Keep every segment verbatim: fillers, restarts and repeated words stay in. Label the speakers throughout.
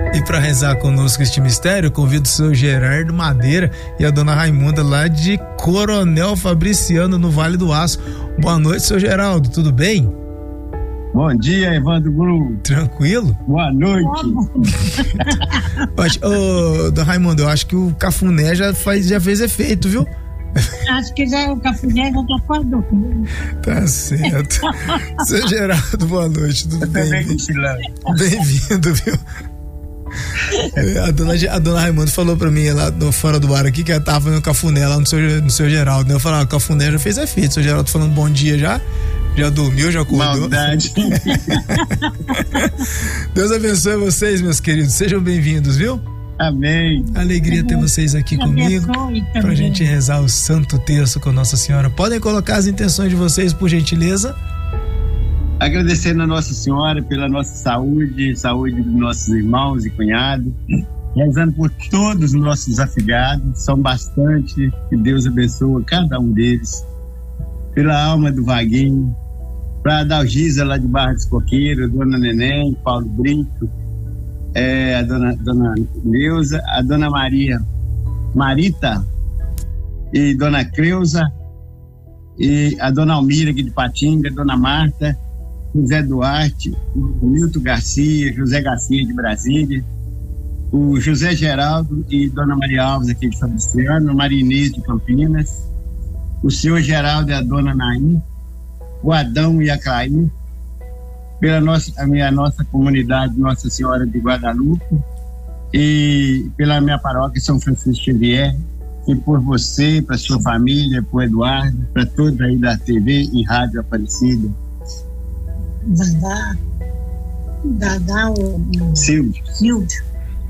Speaker 1: E para rezar conosco este mistério, convido o seu Gerardo Madeira e a dona Raimunda lá de Coronel Fabriciano, no Vale do Aço. Boa noite, seu Geraldo, tudo bem?
Speaker 2: Bom dia, Evandro Brum.
Speaker 1: Tranquilo?
Speaker 2: Boa noite.
Speaker 1: Ô, dona Raimunda, eu acho que o cafuné já, faz, já fez efeito, viu?
Speaker 3: Acho que já, o cafuné já tá fora do mundo.
Speaker 1: Tá certo. Seu Geraldo, boa noite, tudo
Speaker 2: eu
Speaker 1: bem? Bem-vindo, viu? A dona, a dona Raimunda falou pra mim lá no, fora do ar aqui que ela tava fazendo cafuné lá no seu, no seu Geraldo. Eu falei, ah, o cafuné já fez efeito. O seu Geraldo falando bom dia já. Já dormiu, já acordou.
Speaker 2: Maldade.
Speaker 1: Deus abençoe vocês, meus queridos. Sejam bem-vindos, viu?
Speaker 2: Amém.
Speaker 1: Alegria ter vocês aqui comigo pra gente rezar o Santo Terço com Nossa Senhora. Podem colocar as intenções de vocês, por gentileza?
Speaker 2: Agradecendo a Nossa Senhora pela nossa saúde, saúde dos nossos irmãos e cunhados, rezando por todos os nossos afiliados, são bastante, que Deus abençoe cada um deles, pela alma do Vaguinho, para a Dalgisa lá de Barra dos Coqueiros, a dona Neném, Paulo Brito, é, a dona, dona Neuza, a dona Maria Marita e dona Creuza, e a dona Almira aqui de Patinga, a dona Marta, José Duarte, o Milton Garcia, José Garcia de Brasília, o José Geraldo e dona Maria Alves aqui de Fabriciano, Maria Inês de Campinas, o senhor Geraldo e a dona Naim, o Adão e a Clair, pela nossa, a minha nossa comunidade Nossa Senhora de Guadalupe e pela minha paróquia São Francisco Xavier, e por você, para sua família, por Eduardo, para todos aí da T V e Rádio Aparecida.
Speaker 3: Dadá, Dadá ou
Speaker 2: Silvio.
Speaker 3: Silvio.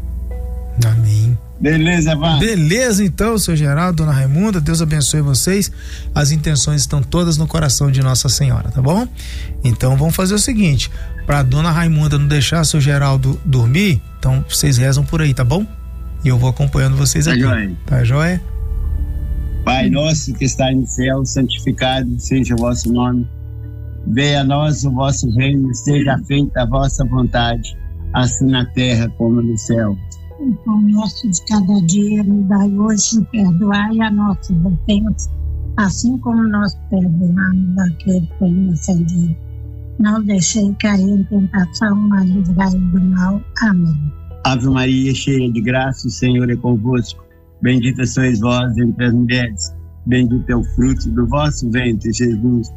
Speaker 1: Amém.
Speaker 2: Beleza, Vá?
Speaker 1: Beleza, então, seu Geraldo, dona Raimunda, Deus abençoe vocês. As intenções estão todas no coração de Nossa Senhora, tá bom? Então vamos fazer o seguinte: pra dona Raimunda não deixar seu Geraldo dormir, então vocês rezam por aí, tá bom? E eu vou acompanhando vocês
Speaker 2: tá
Speaker 1: aqui.
Speaker 2: Joia.
Speaker 1: Tá joia?
Speaker 2: Pai nosso que está no céu, santificado seja o vosso nome. Venha a nós o vosso reino, seja feita a vossa vontade, assim na terra como no céu.
Speaker 3: O pão nosso de cada dia nos dai hoje, perdoai a nossas ofensas, assim como nós perdoamos aquele que tem ofendido. Não deixei cair em tentação, mas livrai do mal. Amém.
Speaker 2: Ave Maria, cheia de graça, o Senhor é convosco. Bendita sois vós entre as mulheres, bendito é o fruto do vosso ventre, Jesus.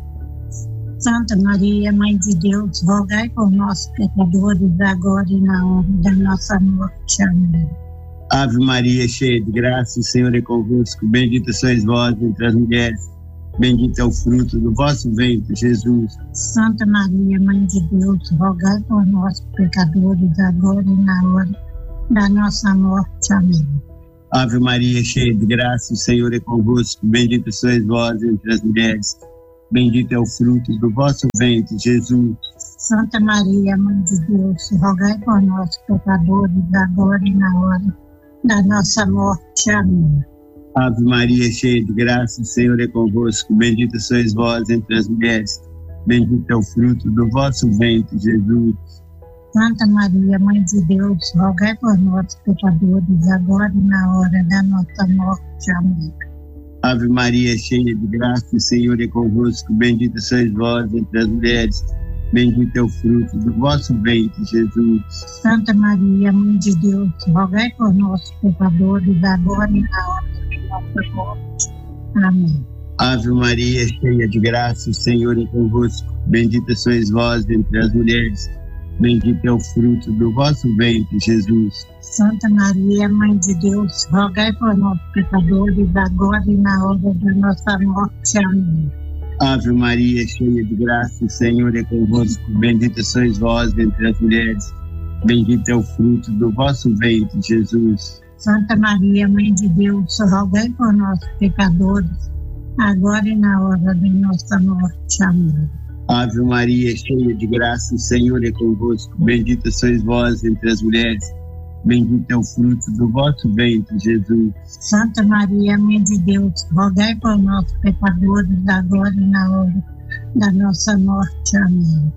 Speaker 3: Santa Maria, Mãe de Deus, rogai por nós pecadores, agora e na hora da nossa morte. Amém.
Speaker 2: Ave Maria, cheia de graça, o Senhor é convosco. Bendita sois vós entre as mulheres, bendito é o fruto do vosso ventre, Jesus.
Speaker 3: Santa Maria, Mãe de Deus, rogai por nós pecadores, agora e na hora da nossa morte. Amém.
Speaker 2: Ave Maria, cheia de graça, o Senhor é convosco. Bendita sois vós entre as mulheres, bendito é o fruto do vosso ventre, Jesus.
Speaker 3: Santa Maria, Mãe de Deus, rogai por nós, pecadores, agora e na hora da nossa morte. Amém.
Speaker 2: Ave Maria, cheia de graça, o Senhor é convosco. Bendita sois vós entre as mulheres, bendito é o fruto do vosso ventre, Jesus.
Speaker 3: Santa Maria, Mãe de Deus, rogai por nós, pecadores, agora e na hora da nossa morte. Amém.
Speaker 2: Ave Maria, cheia de graça, o Senhor é convosco. Bendita sois vós entre as mulheres, bendito é o fruto do vosso ventre, Jesus.
Speaker 3: Santa Maria, Mãe de Deus, rogai por nós, pecadores, agora e na hora da nossa morte. Amém.
Speaker 2: Ave Maria, cheia de graça, o Senhor é convosco. Bendita sois vós entre as mulheres, bendito é o fruto do vosso ventre, Jesus.
Speaker 3: Santa Maria, Mãe de Deus, rogai por nós, pecadores, agora e na hora da nossa morte. Amém.
Speaker 2: Ave Maria, cheia de graça, o Senhor é convosco. Bendita sois vós entre as mulheres, bendito é o fruto do vosso ventre, Jesus.
Speaker 3: Santa Maria, Mãe de Deus, rogai por nós, pecadores, agora e na hora da nossa morte. Amém.
Speaker 2: Ave Maria, cheia de graça, o Senhor é convosco. Bendita sois vós entre as mulheres, bendito é o fruto do vosso ventre, Jesus.
Speaker 3: Santa Maria, Mãe de Deus, rogai por nós, pecadores, agora e na hora da nossa morte. Amém.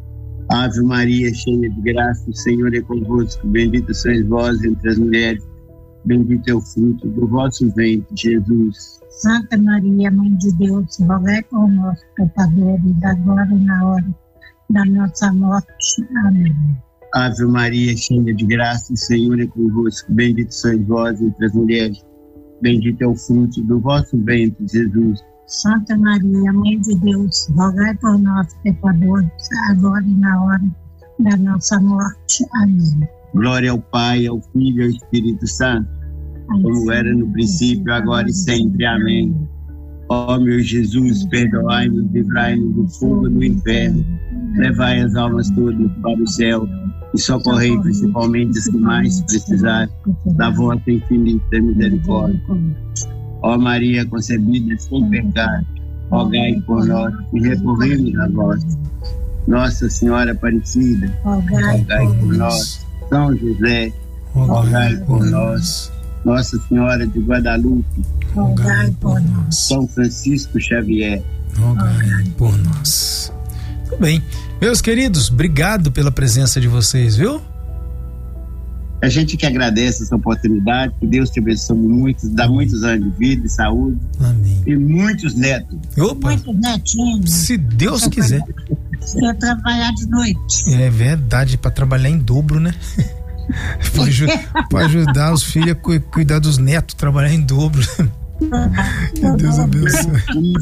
Speaker 2: Ave Maria, cheia de graça, o Senhor é convosco. Bendita sois vós entre as mulheres. Bendito é o fruto do vosso ventre, Jesus.
Speaker 3: Santa Maria, Mãe de Deus, rogai por nós, pecadores, agora e na hora da nossa morte. Amém.
Speaker 2: Ave Maria, cheia de graça, o Senhor é convosco. Bendito sois vós entre as mulheres. Bendito é o fruto do vosso ventre, Jesus.
Speaker 3: Santa Maria, Mãe de Deus, rogai por nós, pecadores, agora e na hora da nossa morte. Amém.
Speaker 2: Glória ao Pai, ao Filho e ao Espírito Santo, como era no princípio, agora e sempre. Amém. Ó meu Jesus, perdoai-nos, livrai-nos do fogo do inferno, levai as almas todas para o céu e socorrei principalmente os que mais precisarem da vossa infinita misericórdia. Ó Maria concebida sem pecado, rogai por nós e recorremos a vós. Nossa Senhora Aparecida, rogai por nós. São José, rogai por nós. Nossa Senhora de Guadalupe,
Speaker 3: rogai por nós.
Speaker 2: São Francisco Xavier,
Speaker 1: rogai por nós. Tudo bem. Meus queridos, obrigado pela presença de vocês, viu?
Speaker 2: A gente que agradece essa oportunidade, que Deus te abençoe muito, dá muitos anos de vida e saúde.
Speaker 1: Amém.
Speaker 2: E muitos netos.
Speaker 1: Opa!
Speaker 3: Muitos netinhos.
Speaker 1: Se Deus quiser.
Speaker 3: Quer trabalhar de noite.
Speaker 1: É verdade, para trabalhar em dobro, né? Para aju ajudar os filhos a cu cuidar dos netos, trabalhar em dobro. Que Deus abençoe.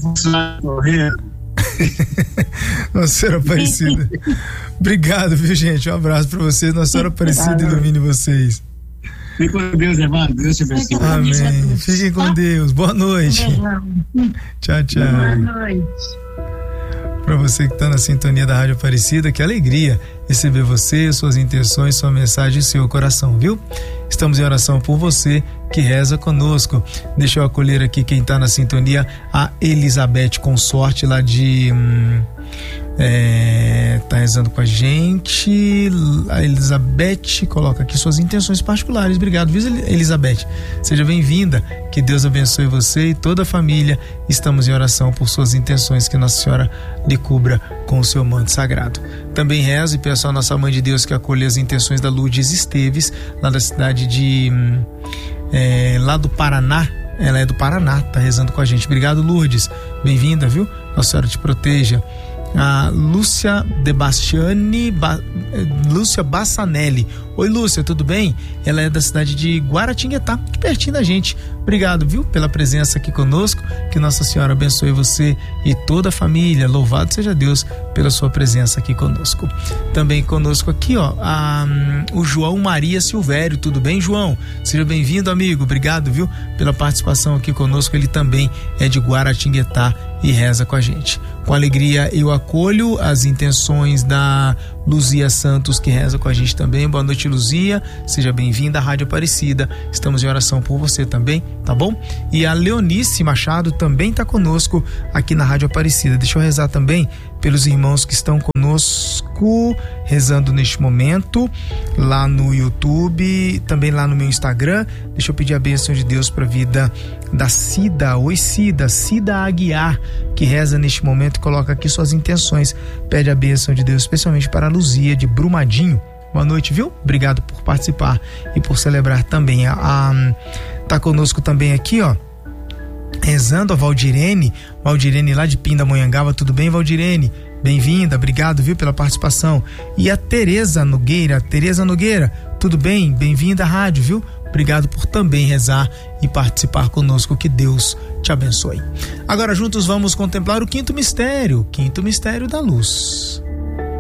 Speaker 1: Nossa Senhora Aparecida. Obrigado, viu, gente? Um abraço pra vocês. Nossa Senhora Aparecida ilumine vocês.
Speaker 2: Fiquem com Deus, irmão. Deus te abençoe.
Speaker 1: Amém. Fiquem com Deus. Boa noite. Tchau, tchau.
Speaker 3: Boa noite.
Speaker 1: Para você que está na sintonia da Rádio Aparecida, que alegria receber você, suas intenções, sua mensagem e seu coração, viu? Estamos em oração por você que reza conosco. Deixa eu acolher aqui quem está na sintonia, a Elizabeth Consorte, lá de hum, é, tá rezando com a gente. A Elizabeth coloca aqui suas intenções particulares. Obrigado, viu, Elizabeth? Seja bem-vinda, que Deus abençoe você e toda a família. Estamos em oração por suas intenções, que Nossa Senhora lhe cubra com o seu manto sagrado. Também rezo e peço à nossa Mãe de Deus que acolha as intenções da Lourdes Esteves, lá da cidade de é, lá do Paraná. Ela é do Paraná, tá rezando com a gente. Obrigado, Lourdes, bem-vinda, viu? Nossa Senhora te proteja. A Lúcia Debastiani ba, Lúcia Bassanelli. Oi, Lúcia, tudo bem? Ela é da cidade de Guaratinguetá, que pertinho da gente. Obrigado, viu, pela presença aqui conosco. Que Nossa Senhora abençoe você e toda a família. Louvado seja Deus pela sua presença aqui conosco. Também conosco aqui, ó, a, um, o João Maria Silvério. Tudo bem, João? Seja bem-vindo, amigo. Obrigado, viu, pela participação aqui conosco. Ele também é de Guaratinguetá e reza com a gente. Com alegria eu acolho as intenções da Luzia Santos, que reza com a gente também. Boa noite, Luzia, seja bem-vinda à Rádio Aparecida. Estamos em oração por você também, tá bom? E a Leonice Machado também está conosco aqui na Rádio Aparecida. Deixa eu rezar também pelos irmãos que estão conosco, rezando neste momento, lá no YouTube, também lá no meu Instagram. Deixa eu pedir a bênção de Deus para a vida da Cida. Oi, Cida, Cida Aguiar, que reza neste momento e coloca aqui suas intenções. Pede a bênção de Deus, especialmente para a Luzia de Brumadinho. Boa noite, viu? Obrigado por participar e por celebrar também. A, a, tá conosco também aqui, ó, rezando a Valdirene, Valdirene lá de Pindamonhangaba. Tudo bem, Valdirene? Bem-vinda, obrigado, viu, pela participação. E a Tereza Nogueira, Tereza Nogueira, tudo bem? Bem-vinda à rádio, viu? Obrigado por também rezar e participar conosco, que Deus te abençoe. Agora juntos vamos contemplar o quinto mistério, quinto mistério da luz.